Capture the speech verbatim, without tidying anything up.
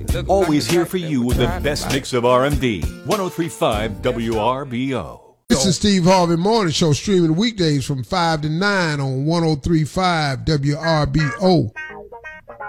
Always here for you with the best mix of R and B. one oh three point five W R B O. This is Steve Harvey Morning Show, streaming weekdays from five to nine on one oh three point five W R B O.